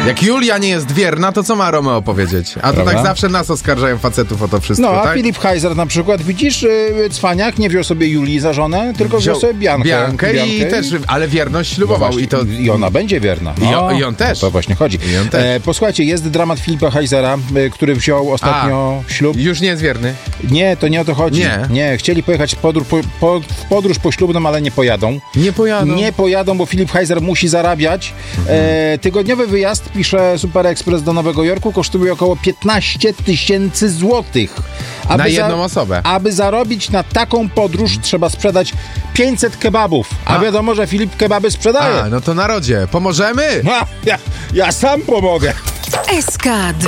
Jak Julia nie jest wierna, to co ma Romeo powiedzieć? A to Prawda? tak zawsze nas oskarżają facetów o to wszystko, No, a tak? Filip Heiser na przykład, widzisz, cwaniak nie wziął sobie Julii za żonę, tylko wziął sobie Biankę. I też, ale wierność ślubował. No i ona będzie wierna. I on też. O to właśnie chodzi. I on też. Posłuchajcie, jest dramat Filipa Heisera, który wziął ostatnio ślub. Już nie jest wierny? Nie, to nie o to chodzi. Nie, chcieli pojechać w podróż poślubną, ale nie pojadą. Nie pojadą, bo Filip Heiser musi zarabiać. Tygodniowy wyjazd, pisze Super Express, do Nowego Jorku kosztuje około 15 000 złotych. Na jedną osobę. Aby zarobić na taką podróż, trzeba sprzedać 500 kebabów. A wiadomo, że Filip kebaby sprzedaje. No to narodzie, pomożemy? Ja sam pomogę. SK